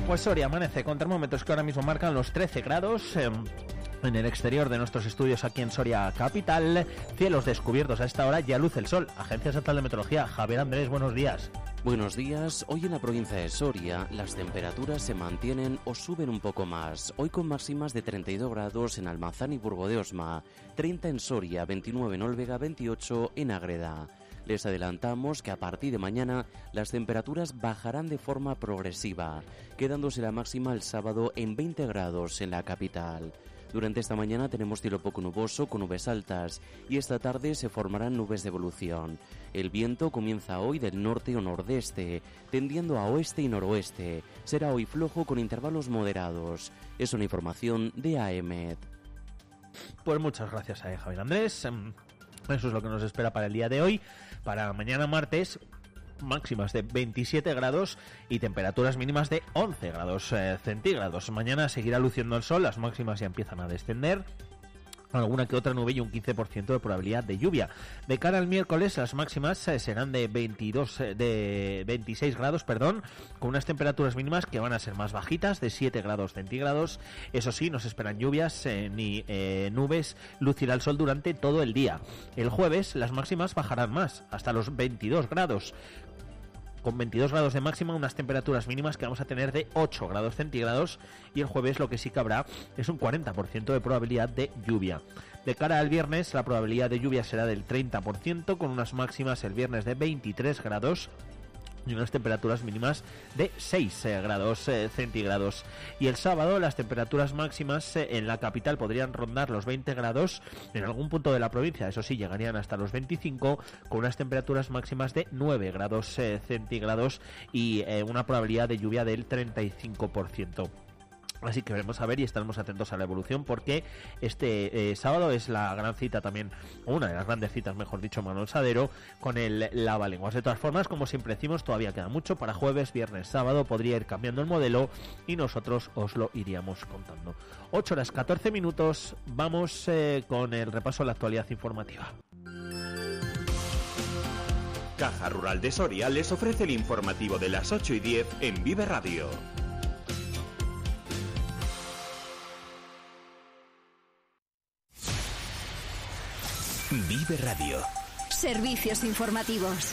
Pues Soria amanece con termómetros que ahora mismo marcan los 13 grados. En el exterior de nuestros estudios aquí en Soria capital, cielos descubiertos a esta hora, ya luce el sol. Agencia Estatal de Meteorología, Javier Andrés, buenos días. Buenos días. Hoy en la provincia de Soria las temperaturas se mantienen o suben un poco más. Hoy con máximas de 32 grados en Almazán y Burgo de Osma, 30 en Soria, 29 en Olvega, 28 en Ágreda. Les adelantamos que a partir de mañana las temperaturas bajarán de forma progresiva, quedándose la máxima el sábado en 20 grados en la capital. Durante esta mañana tenemos cielo poco nuboso con nubes altas y esta tarde se formarán nubes de evolución. El viento comienza hoy del norte o nordeste, tendiendo a oeste y noroeste. Será hoy flojo con intervalos moderados. Es una información de AEMET. Pues muchas gracias a Javier Andrés. Eso es lo que nos espera para el día de hoy. Para mañana martes, máximas de 27 grados y temperaturas mínimas de 11 grados centígrados. Mañana seguirá luciendo el sol, las máximas ya empiezan a descender. Alguna que otra nube y un 15% de probabilidad de lluvia. De cara al miércoles, las máximas serán de 26 grados, con unas temperaturas mínimas que van a ser más bajitas, de 7 grados centígrados. Eso sí, no se esperan lluvias ni nubes, lucirá el sol durante todo el día. El jueves, las máximas bajarán más, hasta los 22 grados. Con 22 grados de máxima, unas temperaturas mínimas que vamos a tener de 8 grados centígrados y el jueves lo que sí que habrá es un 40% de probabilidad de lluvia. De cara al viernes, la probabilidad de lluvia será del 30%, con unas máximas el viernes de 23 grados y unas temperaturas mínimas de 6 grados centígrados. Y el sábado las temperaturas máximas en la capital podrían rondar los 20 grados, en algún punto de la provincia, eso sí, llegarían hasta los 25, con unas temperaturas máximas de 9 grados centígrados y una probabilidad de lluvia del 35%. Así que veremos a ver y estaremos atentos a la evolución, porque este sábado es la gran cita también, una de las grandes citas, mejor dicho, Manuel Sadero, con el lavalenguas. De todas formas, como siempre decimos, todavía queda mucho para jueves, viernes, sábado, podría ir cambiando el modelo y nosotros os lo iríamos contando. 8 horas 14 minutos, vamos con el repaso de la actualidad informativa. Caja Rural de Soria les ofrece el informativo de las 8 y 10 en Vive Radio. Vive Radio. Servicios informativos.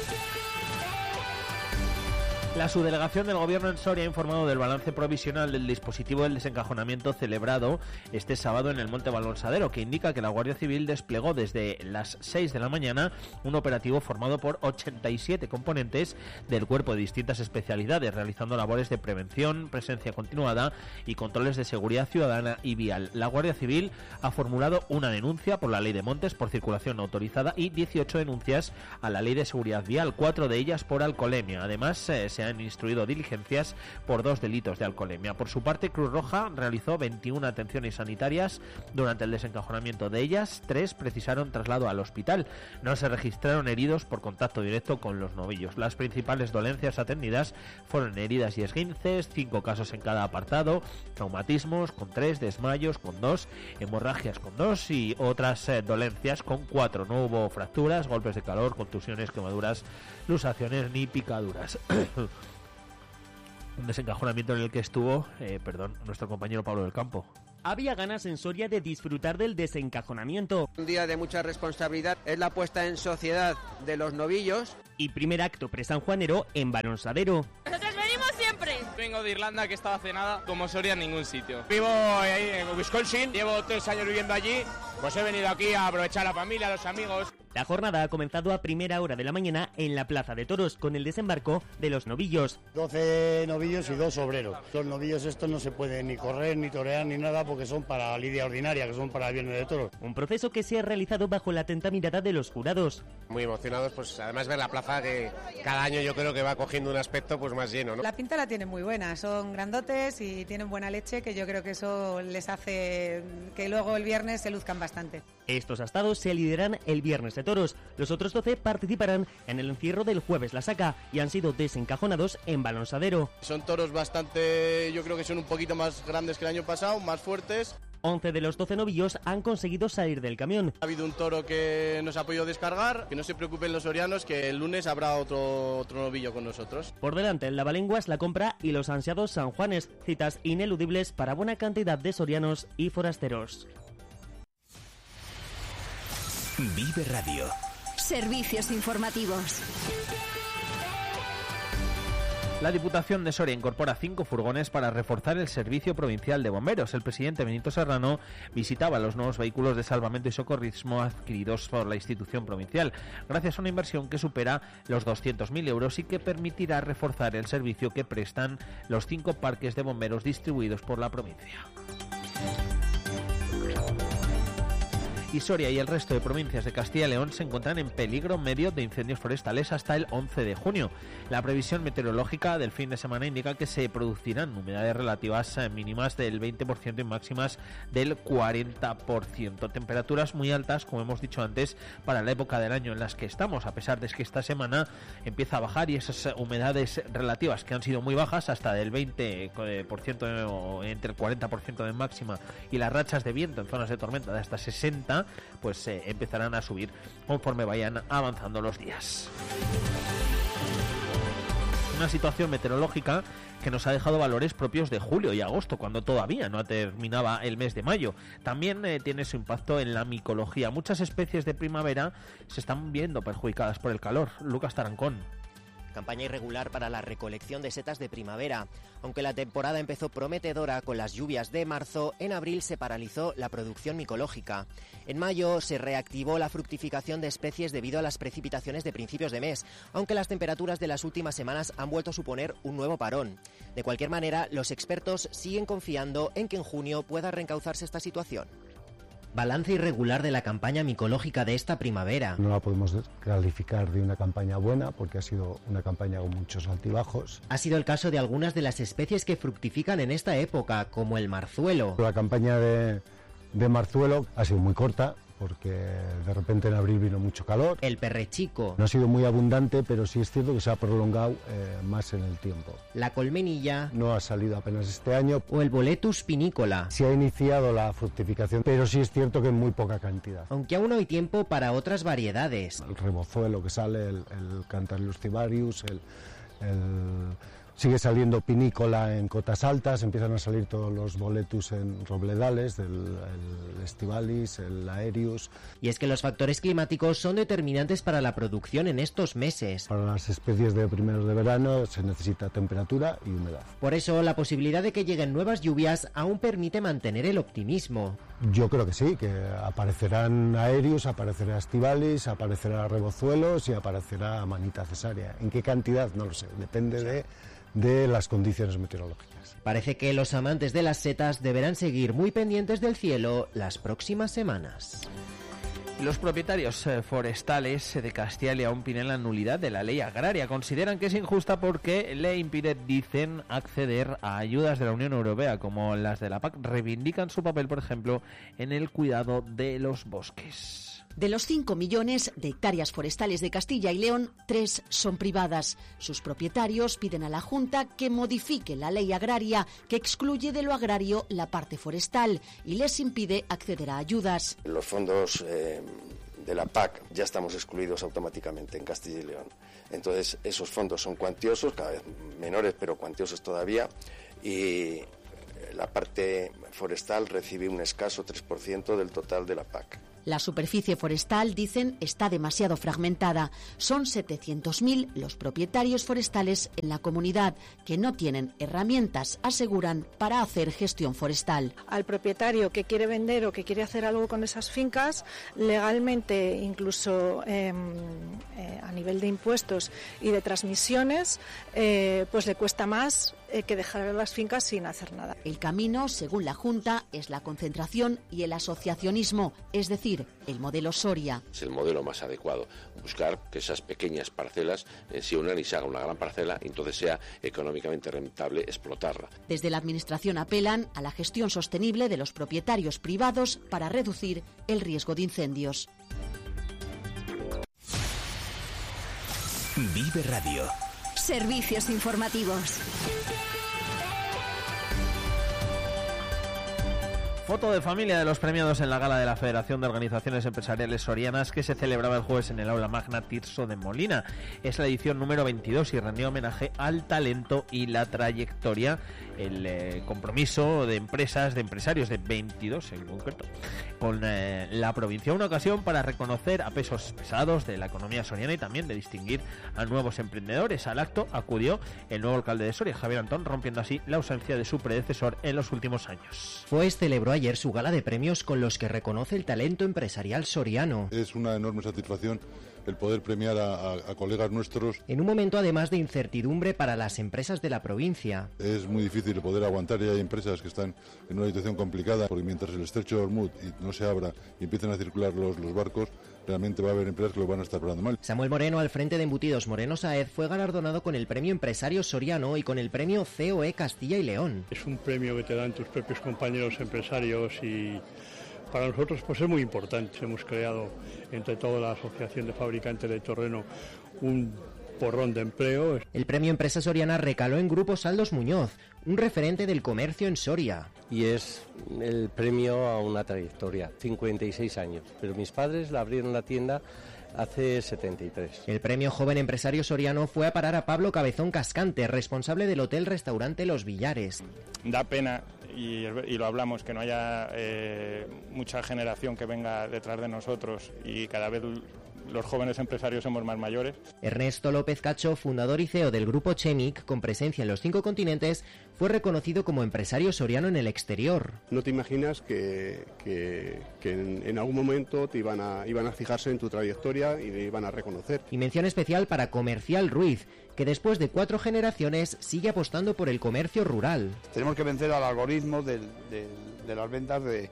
La subdelegación del Gobierno en Soria ha informado del balance provisional del dispositivo del desencajonamiento celebrado este sábado en el Monte Balonsadero, que indica que la Guardia Civil desplegó desde las 6 de la mañana un operativo formado por 87 componentes del cuerpo de distintas especialidades, realizando labores de prevención, presencia continuada y controles de seguridad ciudadana y vial. La Guardia Civil ha formulado una denuncia por la Ley de Montes por circulación no autorizada y 18 denuncias a la Ley de Seguridad Vial, 4 de ellas por alcoholemia. Además, se han instruido diligencias por 2 delitos de alcoholemia. Por su parte, Cruz Roja realizó 21 atenciones sanitarias durante el desencajonamiento. De ellas, 3 precisaron traslado al hospital. No se registraron heridos por contacto directo con los novillos. Las principales dolencias atendidas fueron heridas y esguinces, 5 casos en cada apartado, traumatismos con 3, desmayos con 2, hemorragias con 2 y otras dolencias con 4. No hubo fracturas, golpes de calor, contusiones, quemaduras, luxaciones ni picaduras. Un desencajonamiento en el que estuvo, nuestro compañero Pablo del Campo. Había ganas en Soria de disfrutar del desencajonamiento. Un día de mucha responsabilidad es la puesta en sociedad de los novillos. Y primer acto presanjuanero en Balonsadero. Nosotros venimos siempre. Vengo de Irlanda, que estaba hace nada, como Soria en ningún sitio. Vivo ahí en Wisconsin, llevo 3 años viviendo allí, pues he venido aquí a aprovechar a la familia, a los amigos. La jornada ha comenzado a primera hora de la mañana en la Plaza de Toros con el desembarco de los novillos. 12 novillos y 2 obreros. Los novillos estos no se pueden ni correr, ni torear, ni nada, porque son para lidia ordinaria, que son para el Viernes de Toros. Un proceso que se ha realizado bajo la atenta mirada de los jurados. Muy emocionados, pues además ver la plaza que cada año yo creo que va cogiendo un aspecto pues más lleno, ¿no? La pinta la tienen muy buena, son grandotes y tienen buena leche, que yo creo que eso les hace que luego el viernes se luzcan bastante. Estos astados se lideran el Viernes de Toros. Los otros 12 participarán en el encierro del Jueves la Saca y han sido desencajonados en Balonsadero. Son toros bastante, yo creo que son un poquito más grandes que el año pasado, más fuertes. 11 de los 12 novillos han conseguido salir del camión. Ha habido un toro que nos ha podido descargar, que no se preocupen los sorianos, que el lunes habrá otro novillo con nosotros. Por delante el Lavalenguas, la compra y los ansiados San Juanes, citas ineludibles para buena cantidad de sorianos y forasteros. Vive Radio. Servicios informativos. La Diputación de Soria incorpora 5 furgones para reforzar el servicio provincial de bomberos. El presidente Benito Serrano visitaba los nuevos vehículos de salvamento y socorrismo adquiridos por la institución provincial, gracias a una inversión que supera los 200.000 euros y que permitirá reforzar el servicio que prestan los 5 parques de bomberos distribuidos por la provincia. Y Soria y el resto de provincias de Castilla y León se encuentran en peligro medio de incendios forestales hasta el 11 de junio. La previsión meteorológica del fin de semana indica que se producirán humedades relativas mínimas del 20% y máximas del 40%. Temperaturas muy altas, como hemos dicho antes, para la época del año en las que estamos, a pesar de que esta semana empieza a bajar y esas humedades relativas que han sido muy bajas, hasta del 20% o entre el 40% de máxima, y las rachas de viento en zonas de tormenta de hasta 60, pues empezarán a subir conforme vayan avanzando los días. Una situación meteorológica que nos ha dejado valores propios de julio y agosto, cuando todavía no terminaba el mes de mayo. También tiene su impacto en la micología. Muchas especies de primavera se están viendo perjudicadas por el calor. Lucas Tarancón. Campaña irregular para la recolección de setas de primavera. Aunque la temporada empezó prometedora con las lluvias de marzo, en abril se paralizó la producción micológica. En mayo se reactivó la fructificación de especies debido a las precipitaciones de principios de mes, aunque las temperaturas de las últimas semanas han vuelto a suponer un nuevo parón. De cualquier manera, los expertos siguen confiando en que en junio pueda reencauzarse esta situación. Balance irregular de la campaña micológica de esta primavera. No la podemos calificar de una campaña buena porque ha sido una campaña con muchos altibajos. Ha sido el caso de algunas de las especies que fructifican en esta época, como el marzuelo. La campaña de marzuelo ha sido muy corta porque de repente en abril vino mucho calor. El perrechico. No ha sido muy abundante, pero sí es cierto que se ha prolongado más en el tiempo. La colmenilla. No ha salido apenas este año. O el Boletus pinicola. Se ha iniciado la fructificación, pero sí es cierto que en muy poca cantidad. Aunque aún no hay tiempo para otras variedades. El rebozuelo que sale, el Cantarellus cibarius, sigue saliendo pinícola en cotas altas, empiezan a salir todos los boletus en robledales, el estivalis, el aerius. Y es que los factores climáticos son determinantes para la producción en estos meses. Para las especies de primeros de verano se necesita temperatura y humedad. Por eso, la posibilidad de que lleguen nuevas lluvias aún permite mantener el optimismo. Yo creo que sí, que aparecerán aerius, aparecerá estivalis, aparecerá rebozuelos y aparecerá manita cesárea. ¿En qué cantidad? No lo sé, depende de las condiciones meteorológicas. Parece que los amantes de las setas deberán seguir muy pendientes del cielo las próximas semanas. Los propietarios forestales de Castilla y León piden la nulidad de la ley agraria. Consideran que es injusta porque le impide, dicen, acceder a ayudas de la Unión Europea como las de la PAC. Reivindican su papel, por ejemplo, en el cuidado de los bosques. De los 5 millones de hectáreas forestales de Castilla y León, 3 son privadas. Sus propietarios piden a la Junta que modifique la ley agraria que excluye de lo agrario la parte forestal y les impide acceder a ayudas. Los fondos de la PAC ya estamos excluidos automáticamente en Castilla y León. Entonces esos fondos son cuantiosos, cada vez menores pero cuantiosos todavía, y la parte forestal recibe un escaso 3% del total de la PAC. La superficie forestal, dicen, está demasiado fragmentada. Son 700.000 los propietarios forestales en la comunidad que no tienen herramientas, aseguran, para hacer gestión forestal. Al propietario que quiere vender o que quiere hacer algo con esas fincas, legalmente, incluso a nivel de impuestos y de transmisiones, pues le cuesta más que dejar las fincas sin hacer nada. El camino, según la Junta, es la concentración y el asociacionismo, es decir, el modelo Soria. Es el modelo más adecuado, buscar que esas pequeñas parcelas se unan y se haga una gran parcela y entonces sea económicamente rentable explotarla. Desde la Administración apelan a la gestión sostenible de los propietarios privados para reducir el riesgo de incendios. Vive Radio. Servicios informativos. Foto de familia de los premiados en la gala de la Federación de Organizaciones Empresariales Sorianas que se celebraba el jueves en el Aula Magna Tirso de Molina. Es la edición número 22 y rendió homenaje al talento y la trayectoria, el compromiso de empresas, de empresarios de 22 en concreto, con la provincia. Una ocasión para reconocer a pesos pesados de la economía soriana y también de distinguir a nuevos emprendedores. Al acto acudió el nuevo alcalde de Soria, Javier Antón, rompiendo así la ausencia de su predecesor en los últimos años. Celebró ayer su gala de premios con los que reconoce el talento empresarial soriano. Es una enorme satisfacción el poder premiar a colegas nuestros. En un momento además de incertidumbre para las empresas de la provincia. Es muy difícil poder aguantar y hay empresas que están en una situación complicada porque mientras el estrecho de Hormuz no se abra y empiecen a circular los barcos, realmente va a haber empresas que lo van a estar parando mal. Samuel Moreno, al frente de Embutidos Moreno Sáez, fue galardonado con el Premio Empresario Soriano y con el Premio COE Castilla y León. Es un premio que te dan tus propios compañeros empresarios y para nosotros pues es muy importante. Hemos creado entre toda la Asociación de Fabricantes de Torreno un porrón de empleo. El Premio Empresa Soriana recaló en Grupo Saldos Muñoz, un referente del comercio en Soria. Y es el premio a una trayectoria, 56 años, pero mis padres la abrieron la tienda hace 73. El premio Joven Empresario Soriano fue a parar a Pablo Cabezón Cascante, responsable del hotel-restaurante Los Villares. Da pena, y lo hablamos, que no haya mucha generación que venga detrás de nosotros y cada vez los jóvenes empresarios somos más mayores. Ernesto López Cacho, fundador y CEO del grupo Chemic, con presencia en los 5 continentes, fue reconocido como empresario soriano en el exterior. No te imaginas que en algún momento te iban a fijarse en tu trayectoria y te iban a reconocer. Y mención especial para Comercial Ruiz, que después de 4 generaciones sigue apostando por el comercio rural. Tenemos que vencer al algoritmo de las ventas de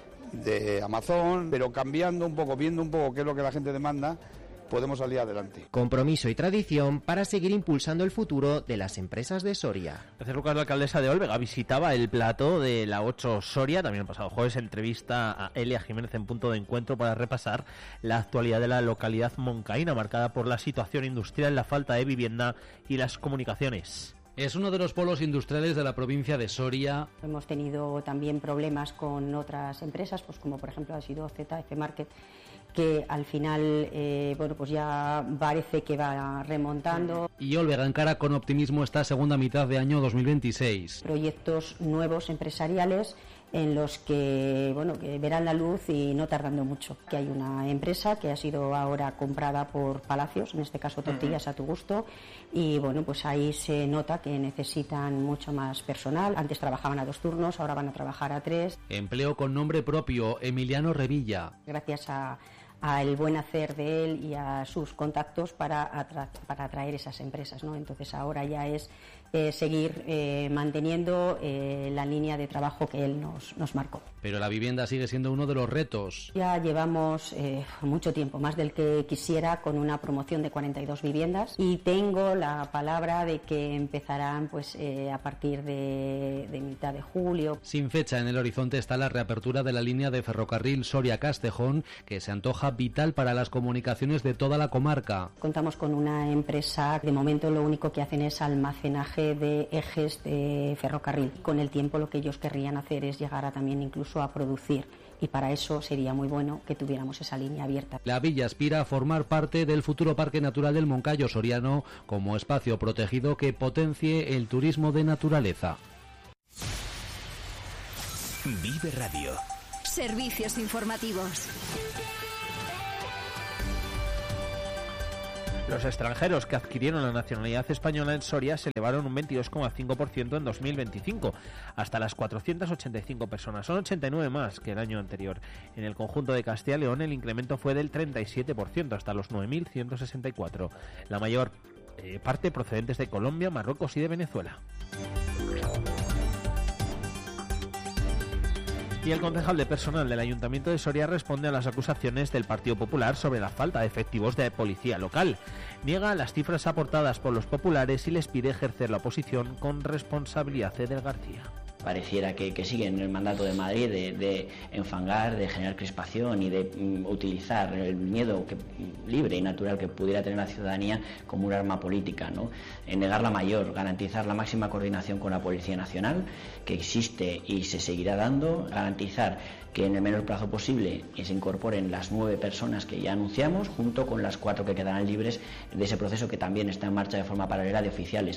Amazon, pero cambiando un poco, viendo un poco qué es lo que la gente demanda, podemos salir adelante. Compromiso y tradición para seguir impulsando el futuro de las empresas de Soria. Gracias, Lucas. La alcaldesa de Olvega visitaba el plató de la 8 Soria. También el pasado jueves entrevista a Elia Jiménez en Punto de Encuentro para repasar la actualidad de la localidad moncaína, marcada por la situación industrial, la falta de vivienda y las comunicaciones. Es uno de los polos industriales de la provincia de Soria. Hemos tenido también problemas con otras empresas, pues como por ejemplo ha sido ZF Market, que al final pues ya parece que va remontando. Y Olvega encara con optimismo esta segunda mitad de año 2026. Proyectos nuevos empresariales en los que verán la luz y no tardando mucho. Que hay una empresa que ha sido ahora comprada por Palacios, en este caso Tortillas a tu Gusto, y pues ahí se nota que necesitan mucho más personal. Antes trabajaban a 2 turnos, ahora van a trabajar a 3. Empleo con nombre propio, Emiliano Revilla. Gracias al buen hacer de él y a sus contactos para atraer esas empresas, ¿no? Entonces ahora ya es seguir manteniendo la línea de trabajo que él nos marcó. Pero la vivienda sigue siendo uno de los retos. Ya llevamos mucho tiempo, más del que quisiera, con una promoción de 42 viviendas y tengo la palabra de que empezarán a partir de mitad de julio. Sin fecha en el horizonte está la reapertura de la línea de ferrocarril Soria-Castejón, que se antoja vital para las comunicaciones de toda la comarca. Contamos con una empresa, de momento lo único que hacen es almacenaje de ejes de ferrocarril. Con el tiempo lo que ellos querrían hacer es llegar a también incluso a producir, y para eso sería muy bueno que tuviéramos esa línea abierta. La villa aspira a formar parte del futuro Parque Natural del Moncayo Soriano como espacio protegido que potencie el turismo de naturaleza. Vive Radio. Servicios informativos. Los extranjeros que adquirieron la nacionalidad española en Soria se elevaron un 22,5% en 2025, hasta las 485 personas. Son 89 más que el año anterior. En el conjunto de Castilla y León el incremento fue del 37%, hasta los 9.164. La mayor parte procedentes de Colombia, Marruecos y de Venezuela. Y el concejal de personal del Ayuntamiento de Soria responde a las acusaciones del Partido Popular sobre la falta de efectivos de policía local. Niega las cifras aportadas por los populares y les pide ejercer la oposición con responsabilidad. Ceder García. Pareciera que siguen el mandato de Madrid de enfangar, de generar crispación y de utilizar el miedo libre y natural que pudiera tener la ciudadanía como un arma política, ¿no? Negar la mayor, garantizar la máxima coordinación con la Policía Nacional, que existe y se seguirá dando, garantizar que en el menor plazo posible se incorporen las 9 personas que ya anunciamos, junto con las 4 que quedarán libres de ese proceso que también está en marcha de forma paralela de oficiales.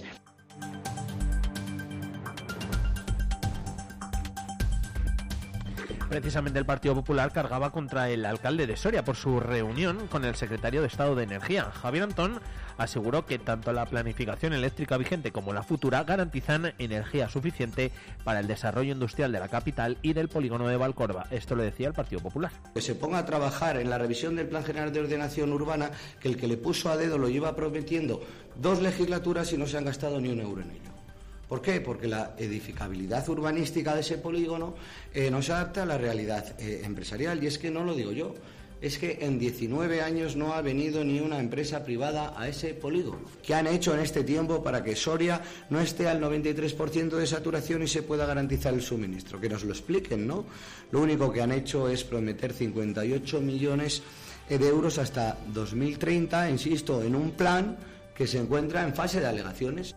Precisamente el Partido Popular cargaba contra el alcalde de Soria por su reunión con el secretario de Estado de Energía. Javier Antón aseguró que tanto la planificación eléctrica vigente como la futura garantizan energía suficiente para el desarrollo industrial de la capital y del polígono de Valcorba. Esto lo decía el Partido Popular. Que se ponga a trabajar en la revisión del Plan General de Ordenación Urbana, que el que le puso a dedo lo lleva prometiendo 2 legislaturas y no se han gastado ni un euro en ello. ¿Por qué? Porque la edificabilidad urbanística de ese polígono no se adapta a la realidad empresarial. Y es que no lo digo yo, es que en 19 años no ha venido ni una empresa privada a ese polígono. ¿Qué han hecho en este tiempo para que Soria no esté al 93% de saturación y se pueda garantizar el suministro? Que nos lo expliquen, ¿no? Lo único que han hecho es prometer 58 millones de euros hasta 2030, insisto, en un plan que se encuentra en fase de alegaciones.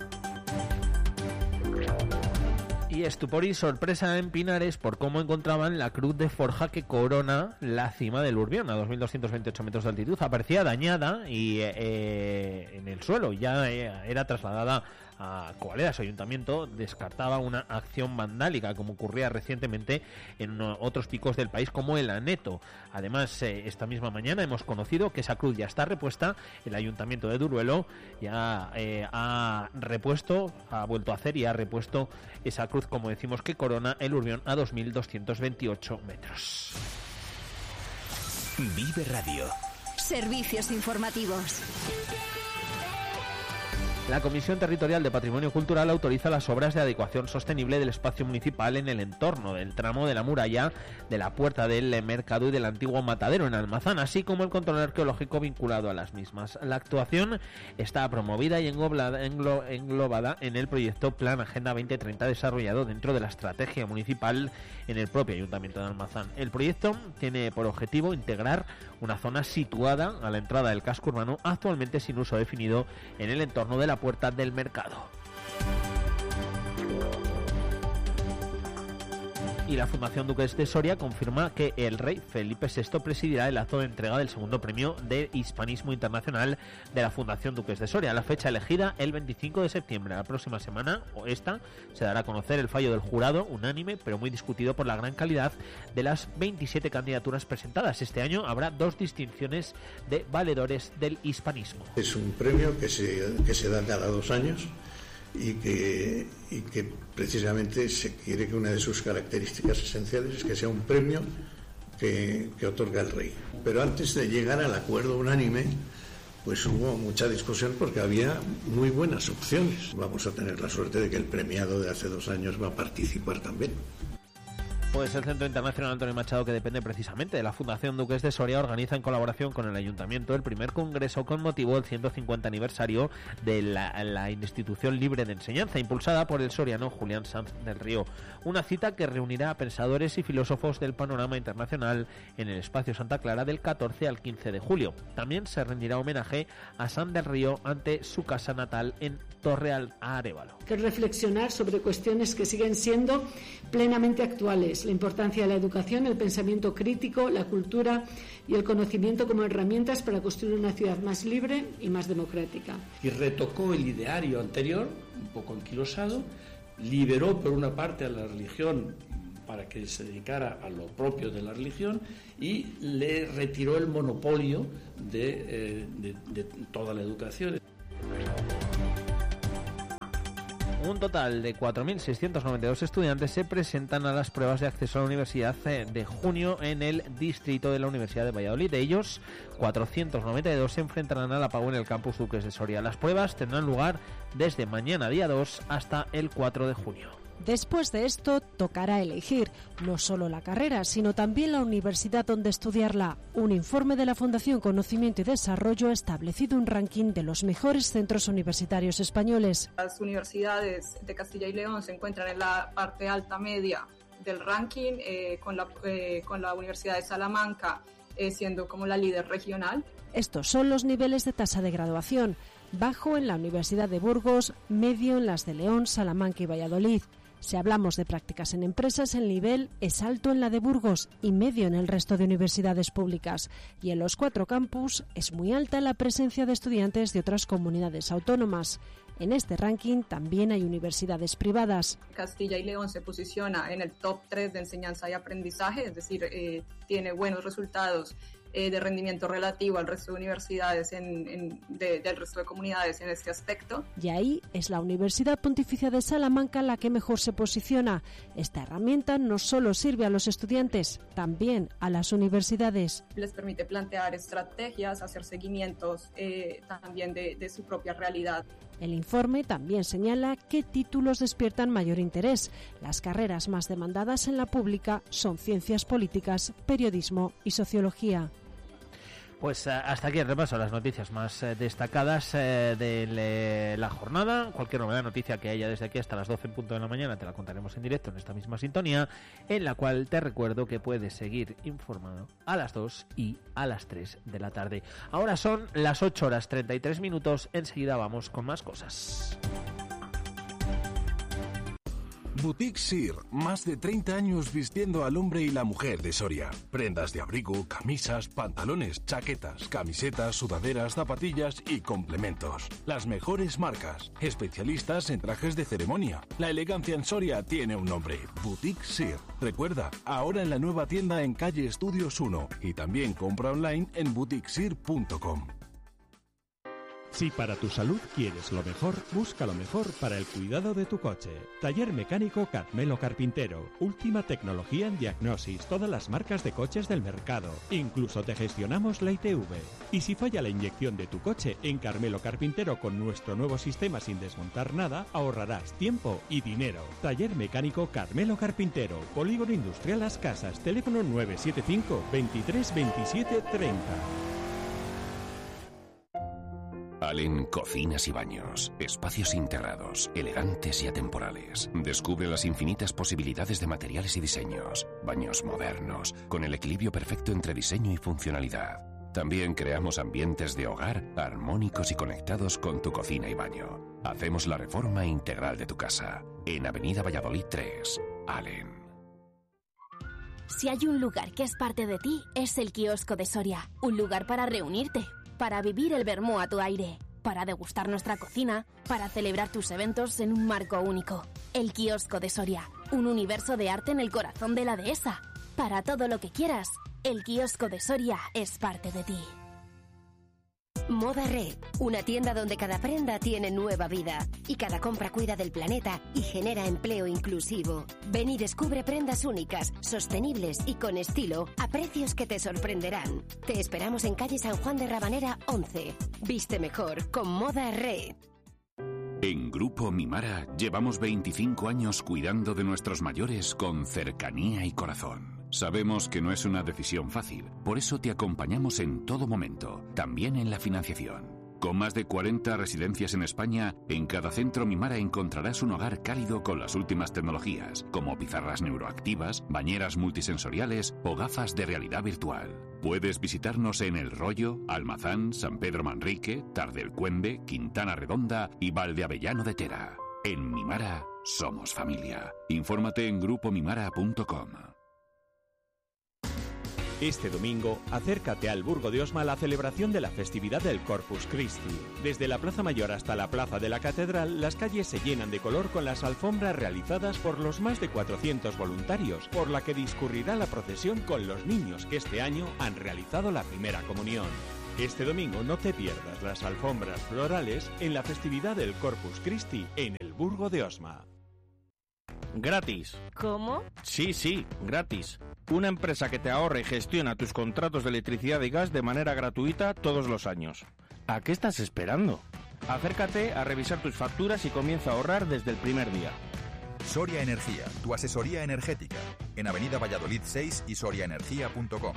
Y estupor y sorpresa en Pinares por cómo encontraban la cruz de forja que corona la cima del Urbión a 2.228 metros de altitud. Aparecía dañada y en el suelo ya era trasladada a Covaleda. Su ayuntamiento descartaba una acción vandálica como ocurría recientemente en otros picos del país como el Aneto. Además, esta misma mañana hemos conocido que esa cruz ya está repuesta. El ayuntamiento de Duruelo ya ha vuelto a hacer y ha repuesto esa cruz, como decimos, que corona el Urbión a 2.228 metros. Vive Radio. Servicios informativos. La Comisión Territorial de Patrimonio Cultural autoriza las obras de adecuación sostenible del espacio municipal en el entorno del tramo de la muralla de la Puerta del Mercado y del antiguo Matadero en Almazán, así como el control arqueológico vinculado a las mismas. La actuación está promovida y englobada en el proyecto Plan Agenda 2030 desarrollado dentro de la estrategia municipal en el propio Ayuntamiento de Almazán. El proyecto tiene por objetivo integrar una zona situada a la entrada del casco urbano, actualmente sin uso definido, en el entorno de la Puerta del Mercado. Y la Fundación Duques de Soria confirma que el rey Felipe VI presidirá el acto de entrega del segundo premio de Hispanismo Internacional de la Fundación Duques de Soria. La fecha elegida el 25 de septiembre. La próxima semana, se dará a conocer el fallo del jurado, unánime pero muy discutido por la gran calidad de las 27 candidaturas presentadas. Este año habrá 2 distinciones de valedores del hispanismo. Es un premio que se da cada 2 años. Y que precisamente se quiere que una de sus características esenciales es que sea un premio que otorga el rey. Pero antes de llegar al acuerdo unánime, pues hubo mucha discusión porque había muy buenas opciones. Vamos a tener la suerte de que el premiado de hace 2 años va a participar también. Pues el Centro Internacional Antonio Machado, que depende precisamente de la Fundación Duques de Soria, organiza en colaboración con el Ayuntamiento el primer congreso con motivo del 150 aniversario de la institución libre de enseñanza, impulsada por el soriano Julián Sanz del Río. Una cita que reunirá a pensadores y filósofos del panorama internacional en el Espacio Santa Clara del 14 al 15 de julio. También se rendirá homenaje a Sanz del Río ante su casa natal en Torre Arévalo. Que reflexionar sobre cuestiones que siguen siendo plenamente actuales: la importancia de la educación, el pensamiento crítico, la cultura y el conocimiento como herramientas para construir una ciudad más libre y más democrática. Y retocó el ideario anterior, un poco anquilosado, liberó por una parte a la religión para que se dedicara a lo propio de la religión y le retiró el monopolio de toda la educación. Un total de 4.692 estudiantes se presentan a las pruebas de acceso a la universidad de junio en el distrito de la Universidad de Valladolid. De ellos, 492 se enfrentarán al apagón en el campus Duques de Soria. Las pruebas tendrán lugar desde mañana, día 2, hasta el 4 de junio. Después de esto, tocará elegir no solo la carrera, sino también la universidad donde estudiarla. Un informe de la Fundación Conocimiento y Desarrollo ha establecido un ranking de los mejores centros universitarios españoles. Las universidades de Castilla y León se encuentran en la parte alta media del ranking, con la Universidad de Salamanca siendo como la líder regional. Estos son los niveles de tasa de graduación: bajo en la Universidad de Burgos, medio en las de León, Salamanca y Valladolid. Si hablamos de prácticas en empresas, el nivel es alto en la de Burgos y medio en el resto de universidades públicas. Y en los 4 campus es muy alta la presencia de estudiantes de otras comunidades autónomas. En este ranking también hay universidades privadas. Castilla y León se posiciona en el top 3 de enseñanza y aprendizaje, es decir, tiene buenos resultados de rendimiento relativo al resto de universidades del resto de comunidades en este aspecto. Y ahí es la Universidad Pontificia de Salamanca la que mejor se posiciona. Esta herramienta no solo sirve a los estudiantes, también a las universidades. Les permite plantear estrategias, hacer seguimientos también de su propia realidad. El informe también señala qué títulos despiertan mayor interés. Las carreras más demandadas en la pública son ciencias políticas, periodismo y sociología. Pues hasta aquí el repaso a las noticias más destacadas de la jornada. Cualquier novedad, noticia que haya desde aquí hasta las 12 en punto de la mañana te la contaremos en directo en esta misma sintonía, en la cual te recuerdo que puedes seguir informado a las 2 y a las 3 de la tarde. Ahora son las 8 horas 33 minutos. Enseguida vamos con más cosas. Boutique Sir, más de 30 años vistiendo al hombre y la mujer de Soria. Prendas de abrigo, camisas, pantalones, chaquetas, camisetas, sudaderas, zapatillas y complementos. Las mejores marcas, especialistas en trajes de ceremonia. La elegancia en Soria tiene un nombre, Boutique Sir. Recuerda, ahora en la nueva tienda en calle Estudios 1 y también compra online en boutiquesir.com. Si para tu salud quieres lo mejor, busca lo mejor para el cuidado de tu coche. Taller Mecánico Carmelo Carpintero. Última tecnología en diagnosis, todas las marcas de coches del mercado. Incluso te gestionamos la ITV. Y si falla la inyección de tu coche, en Carmelo Carpintero con nuestro nuevo sistema sin desmontar nada, ahorrarás tiempo y dinero. Taller Mecánico Carmelo Carpintero. Polígono Industrial Las Casas. Teléfono 975 23 27 30. Allen Cocinas y Baños. Espacios integrados, elegantes y atemporales. Descubre las infinitas posibilidades de materiales y diseños. Baños modernos, con el equilibrio perfecto entre diseño y funcionalidad. También creamos ambientes de hogar armónicos y conectados con tu cocina y baño. Hacemos la reforma integral de tu casa. En Avenida Valladolid 3, Allen. Si hay un lugar que es parte de ti, es el Kiosco de Soria. Un lugar para reunirte, para vivir el vermú a tu aire, para degustar nuestra cocina, para celebrar tus eventos en un marco único. El Kiosco de Soria, un universo de arte en el corazón de la dehesa. Para todo lo que quieras, el Kiosco de Soria es parte de ti. Moda Red, una tienda donde cada prenda tiene nueva vida y cada compra cuida del planeta y genera empleo inclusivo. Ven y descubre prendas únicas, sostenibles y con estilo a precios que te sorprenderán. Te esperamos en calle San Juan de Rabanera 11. Viste mejor con Moda Red. En Grupo Mimara llevamos 25 años cuidando de nuestros mayores con cercanía y corazón. Sabemos que no es una decisión fácil, por eso te acompañamos en todo momento, también en la financiación. Con más de 40 residencias en España, en cada centro Mimara encontrarás un hogar cálido con las últimas tecnologías, como pizarras neuroactivas, bañeras multisensoriales o gafas de realidad virtual. Puedes visitarnos en El Rollo, Almazán, San Pedro Manrique, Tardelcuende, Quintana Redonda y Valdeavellano de Tera. En Mimara somos familia. Infórmate en grupomimara.com. Este domingo, acércate al Burgo de Osma a la celebración de la festividad del Corpus Christi. Desde la Plaza Mayor hasta la Plaza de la Catedral, las calles se llenan de color con las alfombras realizadas por los más de 400 voluntarios, por la que discurrirá la procesión con los niños que este año han realizado la primera comunión. Este domingo no te pierdas las alfombras florales en la festividad del Corpus Christi en el Burgo de Osma. Gratis. ¿Cómo? Sí, gratis. Una empresa que te ahorra y gestiona tus contratos de electricidad y gas de manera gratuita todos los años. ¿A qué estás esperando? Acércate a revisar tus facturas y comienza a ahorrar desde el primer día. Soria Energía, tu asesoría energética. En Avenida Valladolid 6 y soriaenergia.com.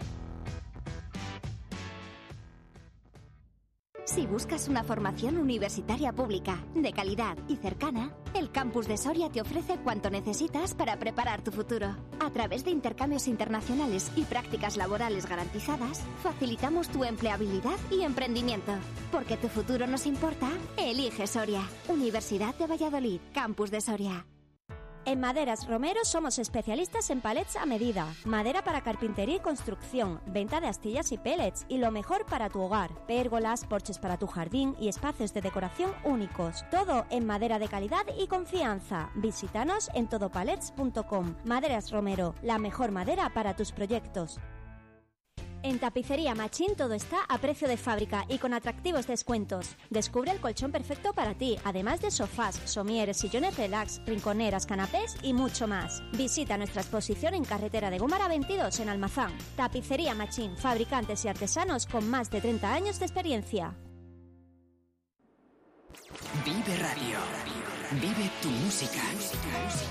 Si buscas una formación universitaria pública, de calidad y cercana, el Campus de Soria te ofrece cuanto necesitas para preparar tu futuro. A través de intercambios internacionales y prácticas laborales garantizadas, facilitamos tu empleabilidad y emprendimiento. Porque tu futuro nos importa, elige Soria. Universidad de Valladolid, Campus de Soria. En Maderas Romero somos especialistas en palets a medida, madera para carpintería y construcción, venta de astillas y pellets y lo mejor para tu hogar, pérgolas, porches para tu jardín y espacios de decoración únicos. Todo en madera de calidad y confianza. Visítanos en todopalets.com. Maderas Romero, la mejor madera para tus proyectos. En Tapicería Machín todo está a precio de fábrica y con atractivos descuentos. Descubre el colchón perfecto para ti, además de sofás, somieres, sillones relax, rinconeras, canapés y mucho más. Visita nuestra exposición en Carretera de Gómara 22 en Almazán. Tapicería Machín, fabricantes y artesanos con más de 30 años de experiencia. Vive Radio. Vive tu música.